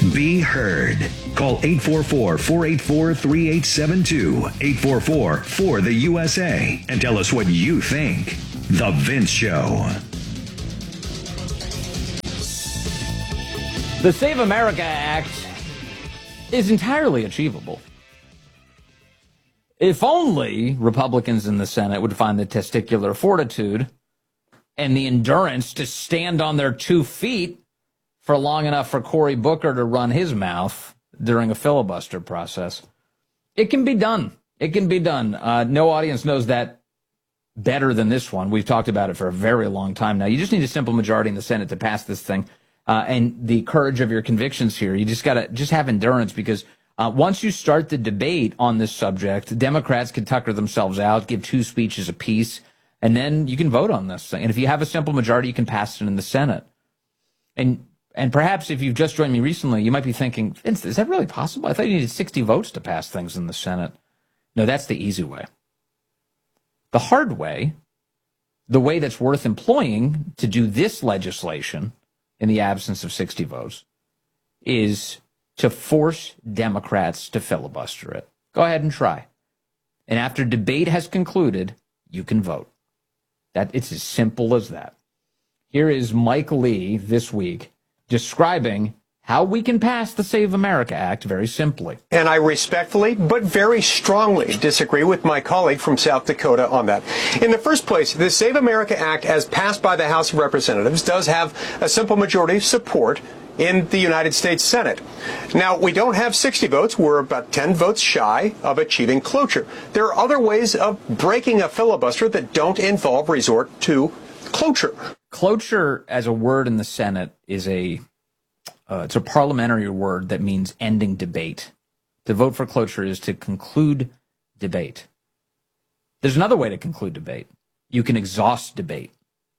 Be heard. Call 844-484-3872, 844-4-the-USA, and tell us what you think. The Vince Show. The Save America Act is entirely achievable. If only Republicans in the Senate would find the testicular fortitude and the endurance to stand on their 2 feet for long enough for Cory Booker to run his mouth during a filibuster process. It can be done. It can be done. No audience knows that better than this one. We've talked about it for a very long time now. You just need a simple majority in the Senate to pass this thing. And the courage of your convictions here. You just got to just have endurance, because once you start the debate on this subject, Democrats can tucker themselves out, give 2 speeches apiece, and then you can vote on this thing. And if you have a simple majority, you can pass it in the Senate. And perhaps if you've just joined me recently, you might be thinking, Vince, is that really possible? I thought you needed 60 votes to pass things in the Senate. No, that's the easy way. The hard way, the way that's worth employing to do this legislation in the absence of 60 votes, is to force Democrats to filibuster it. Go ahead and try. And after debate has concluded, you can vote. It's as simple as that. Here is Mike Lee this week describing how we can pass the Save America Act very simply. And I respectfully, but very strongly disagree with my colleague from South Dakota on that. In the first place, the Save America Act, as passed by the House of Representatives, does have a simple majority of support in the United States Senate. Now, we don't have 60 votes. We're about 10 votes shy of achieving cloture. There are other ways of breaking a filibuster that don't involve resort to cloture. Cloture, as a word in the Senate, is it's a parliamentary word that means ending debate. To vote for cloture is to conclude debate. There's another way to conclude debate. You can exhaust debate.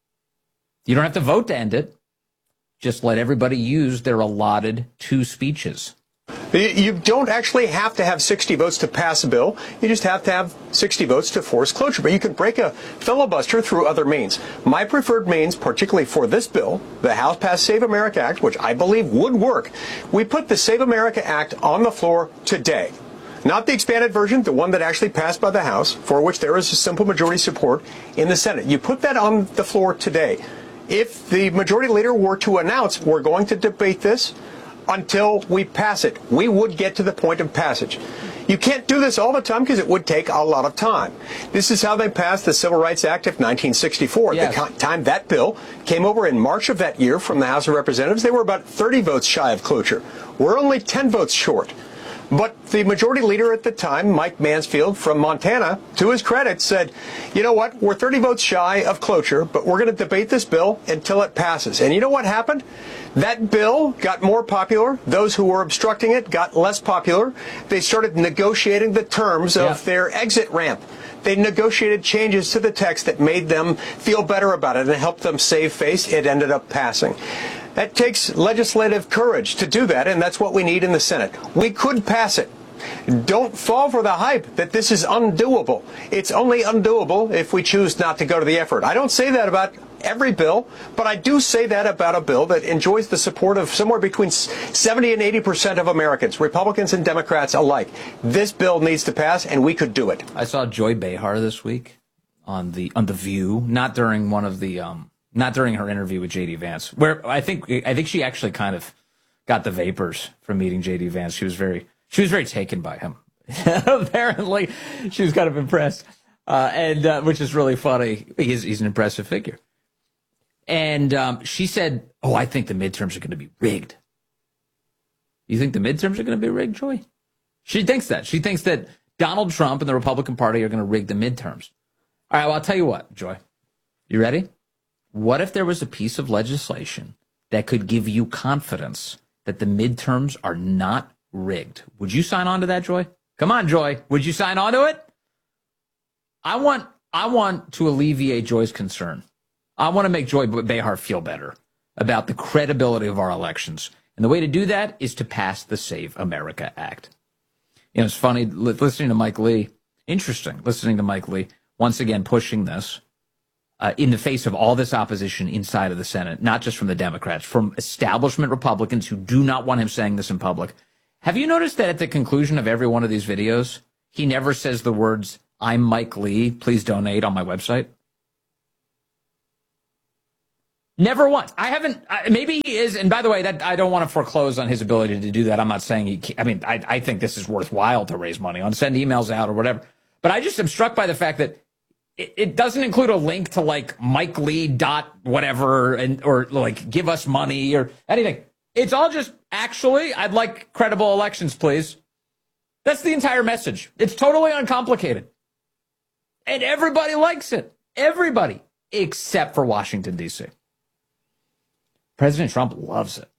You don't have to vote to end it. Just let everybody use their allotted 2 speeches. You don't actually have to have 60 votes to pass a bill. You just have to have 60 votes to force cloture. But you can break a filibuster through other means. My preferred means, particularly for this bill, the House passed Save America Act, which I believe would work. We put the Save America Act on the floor today. Not the expanded version, the one that actually passed by the House, for which there is a simple majority support in the Senate. You put that on the floor today. If the majority leader were to announce we're going to debate this until we pass it, we would get to the point of passage. You can't do this all the time because it would take a lot of time. This is how they passed the Civil Rights Act of 1964. Yes. At the time that bill came over in March of that year from the House of Representatives, they were about 30 votes shy of cloture. We're only 10 votes short. But the majority leader at the time, Mike Mansfield from Montana, to his credit, said, you know what, we're 30 votes shy of cloture, but we're going to debate this bill until it passes. And you know what happened? That bill got more popular. Those who were obstructing it got less popular. They started negotiating the terms of their exit ramp. They negotiated changes to the text that made them feel better about it and helped them save face. It ended up passing. That takes legislative courage to do that, and that's what we need in the Senate. We could pass it. Don't fall for the hype that this is undoable. It's only undoable if we choose not to go to the effort. I don't say that about every bill, but I do say that about a bill that enjoys the support of somewhere between 70 and 80% of Americans, Republicans and Democrats alike. This bill needs to pass, and we could do it. I saw Joy Behar this week on the View, not during not during her interview with J.D. Vance, where I think she actually kind of got the vapors from meeting J.D. Vance. She was very taken by him. Apparently, she was kind of impressed, and which is really funny. He's an impressive figure. And she said, "Oh, I think the midterms are going to be rigged." You think the midterms are going to be rigged, Joy? She thinks that. She thinks that Donald Trump and the Republican Party are going to rig the midterms. All right, well, I'll tell you what, Joy. You ready? What if there was a piece of legislation that could give you confidence that the midterms are not rigged? Would you sign on to that, Joy? Come on, Joy. Would you sign on to it? I want to alleviate Joy's concern. I want to make Joy Behar feel better about the credibility of our elections. And the way to do that is to pass the Save America Act. You know, it's funny listening to Mike Lee. Interesting listening to Mike Lee once again pushing this. in the face of all this opposition inside of the Senate, not just from the Democrats, from establishment Republicans who do not want him saying this in public. Have you noticed that at the conclusion of every one of these videos, he never says the words, "I'm Mike Lee, please donate on my website"? Never once. I haven't. Maybe he is. And by the way, that I don't want to foreclose on his ability to do that. I'm not saying he can't. I mean, I think this is worthwhile to raise money on, send emails out or whatever. But I just am struck by the fact that it doesn't include a link to like Mike Lee dot whatever or like give us money or anything. It's all just, actually, I'd like credible elections, please. That's the entire message. It's totally uncomplicated. And everybody likes it. Everybody, except for Washington, D.C. President Trump loves it.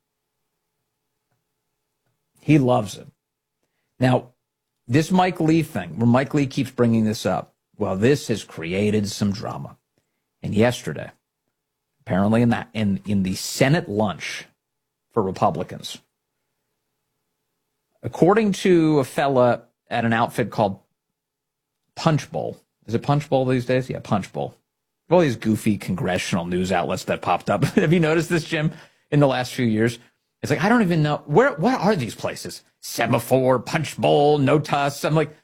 He loves it. Now, this Mike Lee thing, where Mike Lee keeps bringing this up, well, this has created some drama. And yesterday, apparently in the Senate lunch for Republicans, according to a fella at an outfit called Punch Bowl. Is it Punch Bowl these days? Yeah, Punch Bowl. All these goofy congressional news outlets that popped up. Have you noticed this, Jim, in the last few years? It's like, I don't even know. What are these places? Semaphore, Punch Bowl, Notas. I'm like,